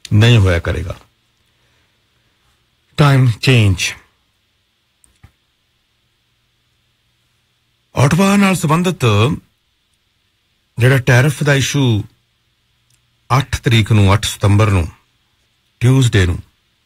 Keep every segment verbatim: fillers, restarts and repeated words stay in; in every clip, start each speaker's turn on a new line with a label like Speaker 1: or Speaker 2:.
Speaker 1: नहीं होया करेगा। Time change. ओटावा नाल संबंधित जिहड़ा टैरिफ दा इशू अठ तरीक नूं अठ सितंबर नूं ट्यूसडे नूं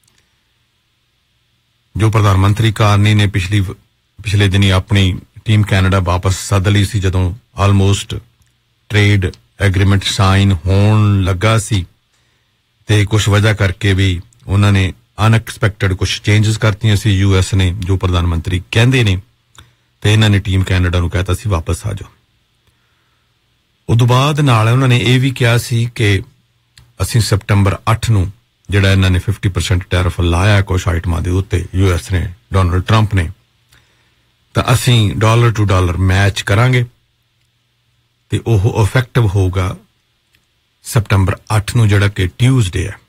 Speaker 1: जो प्रधानमंत्री कार्नी ने पिछली पिछले दिनी अपनी टीम कैनेडा वापस सद लई सी, जदों आलमोस्ट ट्रेड एग्रीमेंट साइन होण लगा सी ते कुछ वजह करके भी उन्होंने अनएक्सपैक्टेड कुछ चेंजेस करतियां सी यूएस ने, जो प्रधानमंत्री कहंदे ने, ते इन्हां ने टीम कैनेडा नूं कहता सी वापस आ जाओ। उदों बाद नाल उन्होंने ये भी कहा सी कि असीं सितंबर अठ नूं जिहड़ा इन्हां ने फिफ्टी परसेंट टैरिफ लाया कुछ आइटमां दे उत्ते यूएस ने, डोनाल्ड ट्रंप ने, तां असीं डॉलर टू डॉलर मैच करांगे ते ओह इफेक्टिव होगा सितंबर अठ नूं जिहड़ा कि ट्यूसडे है।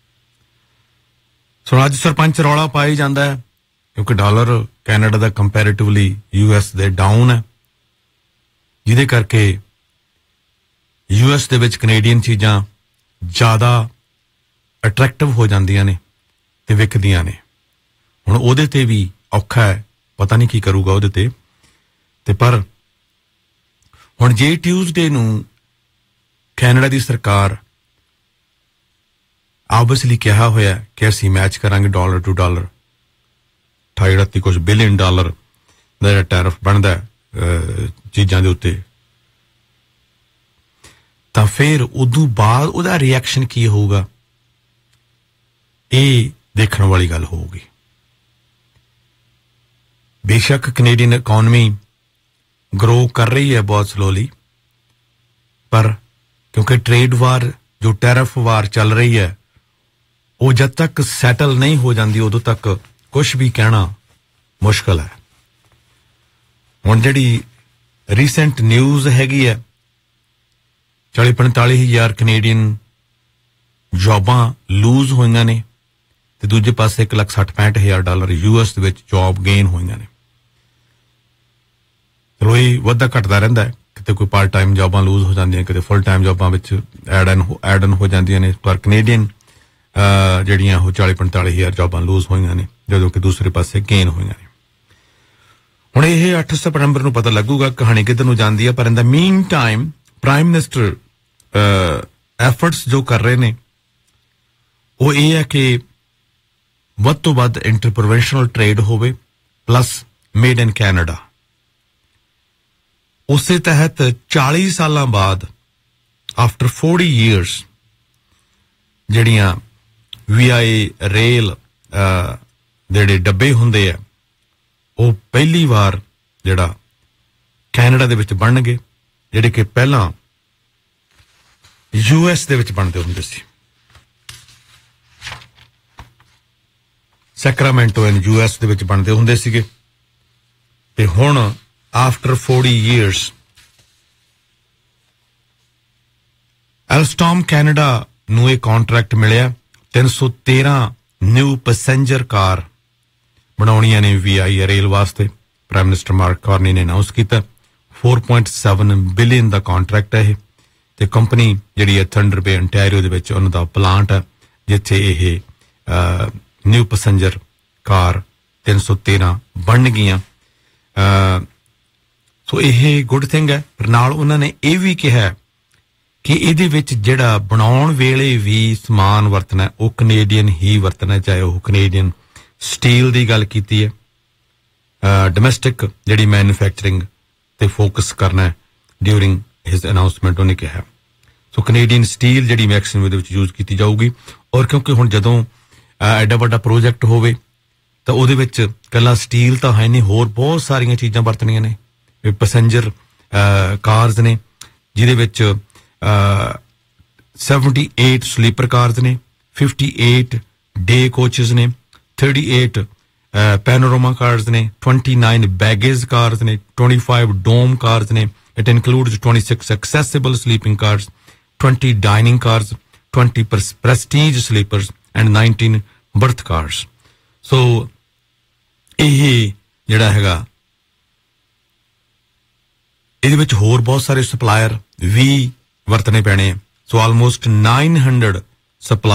Speaker 1: सो अज सरपंच रौला पाई जांदा है क्योंकि डॉलर कैनेडा दा कंपैरेटिवली यूएस दे डाउन है, जिहदे करके यूएस दे विच कनेडियन चीज़ां ज़्यादा अट्रैक्टिव हो जांदियां ने ते विकदियां ने। हुण ओहदे ते भी औखा है, पता नहीं की करूगा ओहदे ते ते पर हुण जे ट्यूसडे नूं कैनेडा दी सरकार ऑब्वियसली कहा होया कि असीं मैच करांगे डॉलर टू डॉलर अठाई अड़ती कुछ बिलियन डॉलर दा जिहड़ा टैरिफ बनदा चीज़ां दे उत्ते, तां फिर उदों बाद उहदा रिएक्शन की होगा ये देखण वाली गल होगी। बेशक कनेडियन इकॉनमी ग्रो कर रही है बहुत स्लोली, पर क्योंकि ट्रेड वार जो टैरिफ वार चल रही है वो जब तक सैटल नहीं हो जाती उदों तक कुछ भी कहना मुश्किल है। हुण जिहड़ी रीसेंट न्यूज़ हैगी है चाली पैंताली हज़ार कनेडियन जॉबां लूज होईयां ने ते दूजे पासे एक लख सठ पैंठ हज़ार dollar US they which job gain होईयां ने। चलो ये वधा घटदा रहिंदा है, किते कोई पार्ट टाइम जॉबां लूज हो जांदियां, किते फुल टाइम जॉबां विच एड एन एड एन हो जांदियां ने, पर कनेडियन ਜਿਹੜੀਆਂ ਉਹ चाली पैंताली हज़ार जॉबां लूज ਹੋਈਆਂ ਨੇ ਜਦੋਂ ਕਿ ਦੂਸਰੇ ਪਾਸੇ ਗੇਨ ਹੋਈਆਂ ਨੇ। ਹੁਣ ਇਹ ਅੱਠ ਸਤੰਬਰ ਨੂੰ ਪਤਾ ਲੱਗੂਗਾ ਕਹਾਣੀ ਕਿੱਧਰ ਨੂੰ ਜਾਂਦੀ ਹੈ, ਪਰ ਇਨ ਦਾ mean time prime minister efforts ਜੋ ਕਰ ਰਹੇ ਨੇ ਉਹ ਇਹ ਹੈ ਕਿ ਵੱਧ ਤੋਂ ਵੱਧ ਇੰਟਰਪ੍ਰੋਵਿੰਸ਼ਨਲ ਟ੍ਰੇਡ ਹੋਵੇ ਪਲੱਸ ਮੇਡ ਇਨ ਕੈਨੇਡਾ। ਉਸੇ ਤਹਿਤ ਚਾਲੀ ਸਾਲਾਂ ਬਾਅਦ ਆਫਟਰ फोर्टी ਈਅਰਸ ਜਿਹੜੀਆਂ ਵੀ ਆਈ ਰੇਲ ਜਿਹੜੇ ਡੱਬੇ ਹੁੰਦੇ ਆ ਉਹ ਪਹਿਲੀ ਵਾਰ ਜਿਹੜਾ ਕੈਨੇਡਾ ਦੇ ਵਿੱਚ ਬਣਨਗੇ, ਜਿਹੜੇ ਕਿ ਪਹਿਲਾਂ ਯੂਐਸ ਦੇ ਵਿੱਚ ਬਣਦੇ ਹੁੰਦੇ ਸੀ। ਸੈਕਰਾਮੈਂਟੋ ਐਂਡ ਯੂਐਸ ਦੇ ਵਿੱਚ ਬਣਦੇ ਹੁੰਦੇ ਸੀਗੇ ਤੇ ਹੁਣ ਆਫਟਰ फोर्टी ਈਅਰਸ ਐਲਸਟੋਮ ਕੈਨੇਡਾ ਨੂੰ ਇਹ ਕੌਂਟਰੈਕਟ ਮਿਲਿਆ तीन सौ तेरह न्यू पैसेंजर कार बनाउणियां ने वी आई रेल वास्ते। प्राइम मिनिस्टर मार्क कार्नी ने अनाउंस किया फोर पॉइंट सैवन बिलियन का कॉन्ट्रैक्ट है ते कंपनी जिहड़ी है थंडर बे ओंटारियो दे विच उन्हां दा प्लांट है जिथे यह न्यू पैसेंजर कार तीन सौ तेरह बन गईयां। सो यह गुड थिंग है, पर नाल उन्होंने ये भी कहा कि ਇਹਦੇ ਵਿੱਚ ਜਿਹੜਾ ਬਣਾਉਣ ਵੇਲੇ ਵੀ ਸਮਾਨ ਵਰਤਣਾ ਉਹ ਕੈਨੇਡੀਅਨ ਹੀ ਵਰਤਣਾ, ਚਾਹੇ ਉਹ ਕੈਨੇਡੀਅਨ ਸਟੀਲ ਦੀ ਗੱਲ ਕੀਤੀ ਹੈ। ਡੋਮੈਸਟਿਕ ਜਿਹੜੀ ਮੈਨੂਫੈਕਚਰਿੰਗ ਤੇ ਫੋਕਸ ਕਰਨਾ ਡਿਊਰਿੰਗ ਹਿਸ ਅਨਾਉਂਸਮੈਂਟ ਉਹਨੇ ਕਿਹਾ। ਸੋ ਕੈਨੇਡੀਅਨ ਸਟੀਲ ਜਿਹੜੀ ਮੈਕਸਿਮਮ ਇਹਦੇ ਵਿੱਚ ਯੂਜ਼ ਕੀਤੀ ਜਾਊਗੀ। ਔਰ ਕਿਉਂਕਿ ਹੁਣ ਜਦੋਂ ਐਡਾ ਵੱਡਾ ਪ੍ਰੋਜੈਕਟ ਹੋਵੇ ਤਾਂ ਉਹਦੇ ਵਿੱਚ ਇਕੱਲਾ ਸਟੀਲ ਤਾਂ ਹੈ ਨਹੀਂ, ਹੋਰ ਬਹੁਤ ਸਾਰੀਆਂ ਚੀਜ਼ਾਂ ਵਰਤਣੀਆਂ ਨੇ। ਪੈਸੇਂਜਰ ਕਾਰਜ਼ ਨੇ ਜਿਹਦੇ ਵਿੱਚ seventy-eight स्लीपर कार्स ने, fifty-eight डे कोचेस ने, thirty-eight पैनोरामा कार्स ने, twenty-nine बैगेज कार्स ने, twenty-five डोम कार्स ने। It includes twenty-six accessible sleeping cars, twenty dining cars, twenty prestige sleepers and nineteen berth cars. So ਇਹ ਜਿਹੜਾ ਹੈਗਾ ਇਹਦੇ ਵਿੱਚ ਹੋਰ ਬਹੁਤ ਸਾਰੇ ਸਪਲਾਇਰ ਵੀ ਵਰਤਣੇ ਪੈਣੇ। ਸੋ ਆਲਮੋਸਟ nine hundred ਸਪਲਾਈ